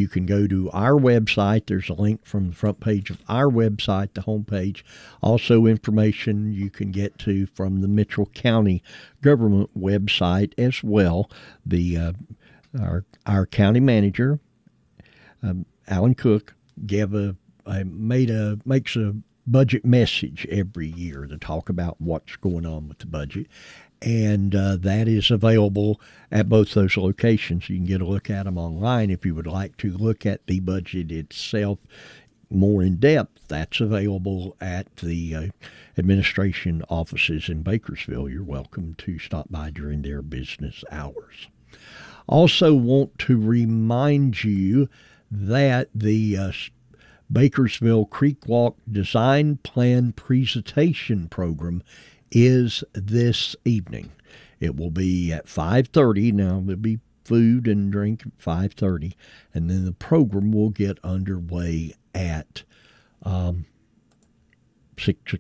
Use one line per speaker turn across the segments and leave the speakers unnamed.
You can go to our website. There's a link from the front page of our website, the homepage. Also information you can get to from the Mitchell County government website as well. The our county manager, Alan Cook, makes a budget message every year to talk about what's going on with the budget. And that is available at both those locations. You can get a look at them online if you would like to look at the budget itself more in depth. That's available at the administration offices in Bakersville. You're welcome to stop by during their business hours. Also want to remind you that the Bakersville Creek Walk Design Plan Presentation Program is this evening. It will be at 5:30. Now, there'll be food and drink at 5:30, and then the program will get underway at 6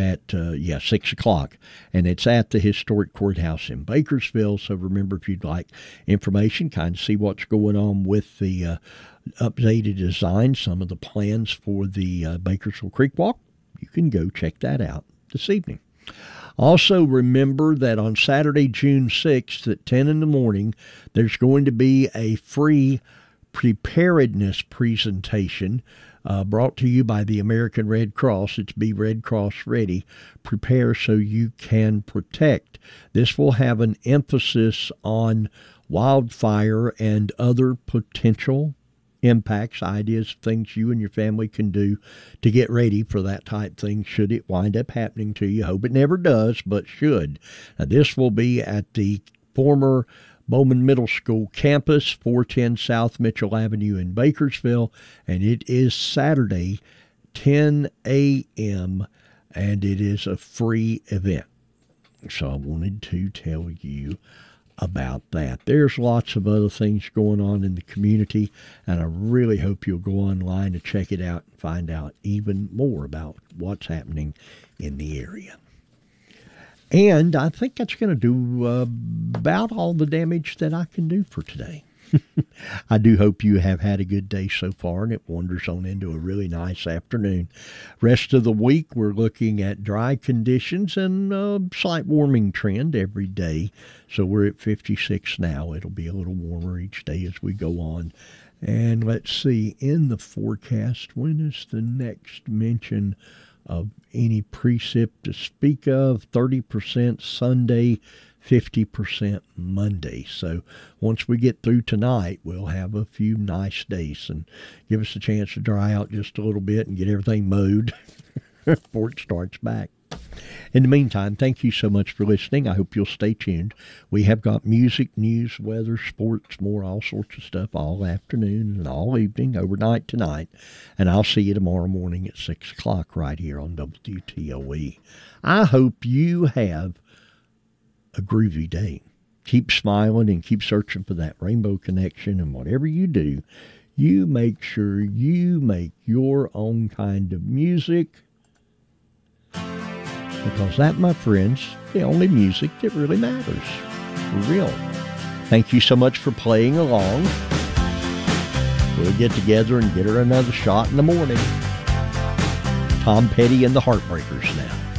o'clock, and it's at the Historic Courthouse in Bakersville. So remember, if you'd like information, kind of see what's going on with the updated design, some of the plans for the Bakersville Creek Walk, you can go check that out this evening. Also remember that on Saturday, June 6th at 10 in the morning, there's going to be a free preparedness presentation brought to you by the American Red Cross. It's Be Red Cross Ready. Prepare so you can protect. This will have an emphasis on wildfire and other potential impacts, ideas, things you and your family can do to get ready for that type thing should it wind up happening to you. Hope it never does, but should. Now, this will be at the former Bowman Middle School campus, 410 South Mitchell Avenue in Bakersville, and it is Saturday, 10 a.m., and it is a free event. So I wanted to tell you about that. There's lots of other things going on in the community, and I really hope you'll go online to check it out and find out even more about what's happening in the area. And I think that's going to do about all the damage that I can do for today. I do hope you have had a good day so far, and it wanders on into a really nice afternoon. Rest of the week, we're looking at dry conditions and a slight warming trend every day. So we're at 56 now. It'll be a little warmer each day as we go on. And let's see, in the forecast, when is the next mention of any precip to speak of? 30% Sunday, 50% Monday. So once we get through tonight, we'll have a few nice days and give us a chance to dry out just a little bit and get everything mowed before it starts back. In the meantime, thank you so much for listening. I hope you'll stay tuned. We have got music, news, weather, sports, more, all sorts of stuff all afternoon and all evening, overnight tonight. And I'll see you tomorrow morning at 6 o'clock right here on WTOE. I hope you have a groovy day. Keep smiling and keep searching for that rainbow connection, and whatever you do, you make sure you make your own kind of music, because that, my friends, the only music that really matters. For real. Thank you so much for playing along. We'll get together and get her another shot in the morning. Tom Petty and the Heartbreakers now.